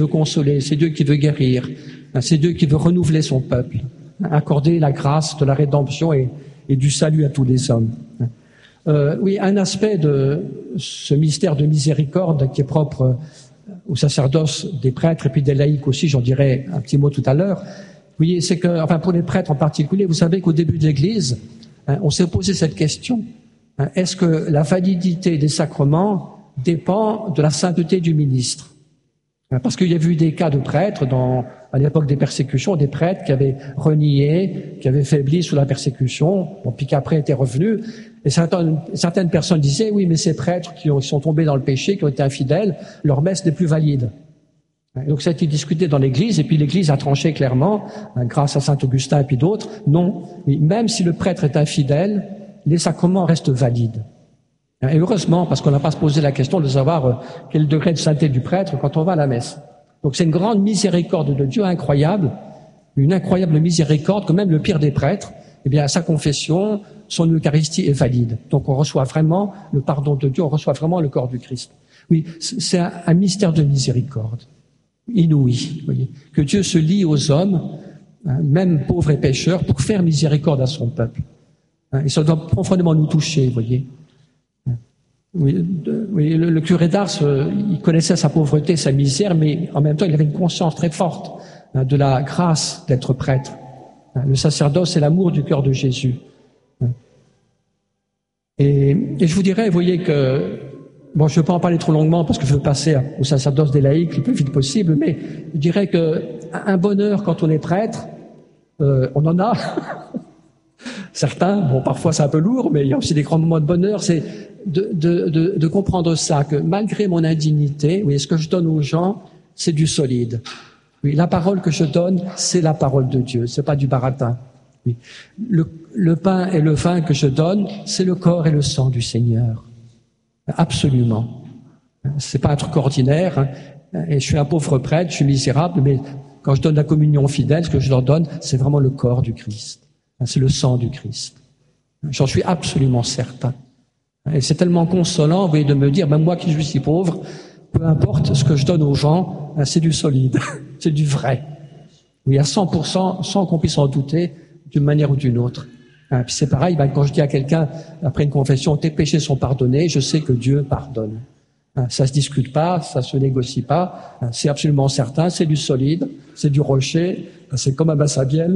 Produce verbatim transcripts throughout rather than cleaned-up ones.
veut consoler, c'est Dieu qui veut guérir, c'est Dieu qui veut renouveler son peuple, accorder la grâce de la rédemption et, et du salut à tous les hommes. Euh, oui, un aspect de ce mystère de miséricorde qui est propre au sacerdoce des prêtres et puis des laïcs aussi, j'en dirai un petit mot tout à l'heure. Oui, c'est que, enfin pour les prêtres en particulier, vous savez qu'au début de l'Église, hein, on s'est posé cette question. Hein, est-ce que la validité des sacrements dépend de la sainteté du ministre? Parce qu'il y a eu des cas de prêtres, dans, à l'époque des persécutions, des prêtres qui avaient renié, qui avaient faibli sous la persécution, bon, puis qui après étaient revenus. Et certaines, certaines personnes disaient, oui, mais ces prêtres qui, ont, qui sont tombés dans le péché, qui ont été infidèles, leur messe n'est plus valide. Donc ça a été discuté dans l'Église, et puis l'Église a tranché clairement, grâce à saint Augustin et puis d'autres, non, oui, même si le prêtre est infidèle, les sacrements restent valides. Et heureusement, parce qu'on n'a pas à se poser la question de savoir quel degré de sainteté du prêtre quand on va à la messe. Donc c'est une grande miséricorde de Dieu incroyable, une incroyable miséricorde que même le pire des prêtres, eh bien sa confession, son Eucharistie est valide. Donc on reçoit vraiment le pardon de Dieu, on reçoit vraiment le corps du Christ. Oui, c'est un, un mystère de miséricorde inouï, vous voyez, que Dieu se lie aux hommes, hein, même pauvres et pécheurs, pour faire miséricorde à son peuple. Hein, et ça doit profondément nous toucher, vous voyez. Oui, de, oui, le, le curé d'Ars, euh, il connaissait sa pauvreté, sa misère, mais en même temps, il avait une conscience très forte hein, de la grâce d'être prêtre. Hein, le sacerdoce, c'est l'amour du cœur de Jésus. Hein. Et, et je vous dirais, vous voyez que, bon, je ne veux pas en parler trop longuement parce que je veux passer au sacerdoce des laïcs le plus vite possible, mais je dirais que un bonheur quand on est prêtre, euh, on en a. Certains, bon, parfois c'est un peu lourd, mais il y a aussi des grands moments de bonheur, c'est de, de, de, de comprendre ça, que malgré mon indignité, oui, ce que je donne aux gens, c'est du solide. Oui, la parole que je donne, c'est la parole de Dieu, c'est pas du baratin. Oui. Le, le pain et le vin que je donne, c'est le corps et le sang du Seigneur. Absolument. C'est pas un truc ordinaire, hein. Et je suis un pauvre prêtre, je suis misérable, mais quand je donne la communion aux fidèles, ce que je leur donne, c'est vraiment le corps du Christ. C'est le sang du Christ. J'en suis absolument certain. Et c'est tellement consolant, vous voyez, de me dire, même moi qui suis si pauvre, peu importe ce que je donne aux gens, c'est du solide, c'est du vrai. Oui, à cent pour cent, sans qu'on puisse en douter, d'une manière ou d'une autre. Puis c'est pareil, ben, quand je dis à quelqu'un, après une confession, tes péchés sont pardonnés, je sais que Dieu pardonne. Ça se discute pas, ça se négocie pas, c'est absolument certain, c'est du solide, c'est du rocher, c'est comme un bassabielle.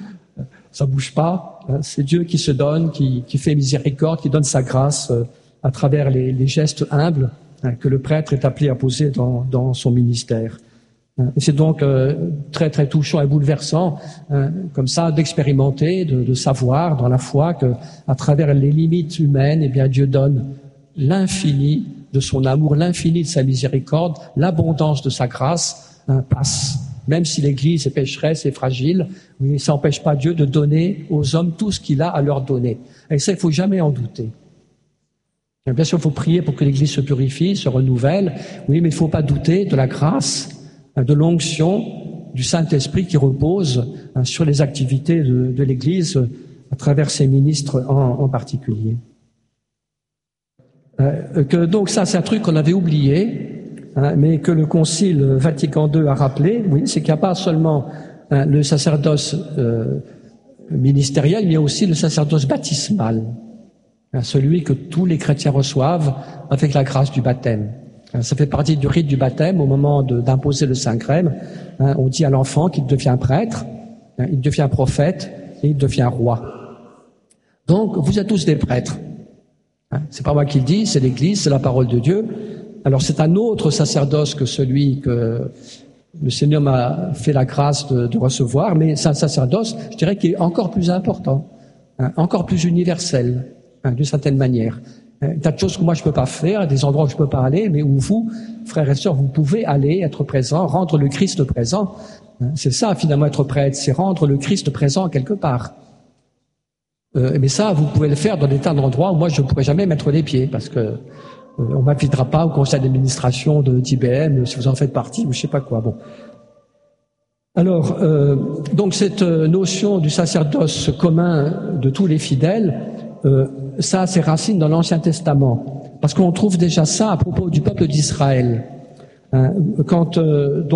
Ça bouge pas, hein, c'est Dieu qui se donne, qui, qui fait miséricorde, qui donne sa grâce euh, à travers les, les gestes humbles hein, que le prêtre est appelé à poser dans, dans son ministère. Hein, et c'est donc euh, très très touchant et bouleversant, hein, comme ça, d'expérimenter, de, de savoir dans la foi que à travers les limites humaines, eh bien Dieu donne l'infini de son amour, l'infini de sa miséricorde, l'abondance de sa grâce hein, passe. Même si l'Église est pécheresse et fragile, oui, ça n'empêche pas Dieu de donner aux hommes tout ce qu'il a à leur donner. Et ça, il ne faut jamais en douter. Et bien sûr, il faut prier pour que l'Église se purifie, se renouvelle, oui, mais il ne faut pas douter de la grâce, de l'onction du Saint-Esprit qui repose sur les activités de, de l'Église à travers ses ministres en, en particulier. Euh, que, donc ça, c'est un truc qu'on avait oublié, Hein, mais que le Concile Vatican deux a rappelé, oui, c'est qu'il n'y a pas seulement hein, le sacerdoce euh, ministériel, mais il y a aussi le sacerdoce baptismal, hein, celui que tous les chrétiens reçoivent avec la grâce du baptême. Hein, ça fait partie du rite du baptême au moment de, d'imposer le Saint-Crème. Hein, on dit à l'enfant qu'il devient prêtre, hein, il devient prophète et il devient roi. Donc, vous êtes tous des prêtres. Hein, c'est pas moi qui le dis, c'est l'Église, c'est la parole de Dieu. Alors c'est un autre sacerdoce que celui que le Seigneur m'a fait la grâce de, de recevoir, mais c'est un sacerdoce, je dirais, qui est encore plus important, hein, encore plus universel, hein, d'une certaine manière. Hein, tas de choses que moi je peux pas faire, des endroits où je peux pas aller, mais où vous, frères et sœurs, vous pouvez aller, être présents, rendre le Christ présent. Hein, c'est ça finalement être prêtre, c'est rendre le Christ présent quelque part. Euh, mais ça, vous pouvez le faire dans des tas d'endroits où moi je ne pourrais jamais mettre les pieds, parce que on ne m'invitera pas au conseil d'administration de d'I B M si vous en faites partie ou je sais pas quoi. Bon. Alors, euh, donc cette notion du sacerdoce commun de tous les fidèles, euh, ça a ses racines dans l'Ancien Testament, parce qu'on trouve déjà ça à propos du peuple d'Israël. Hein, quand euh, donc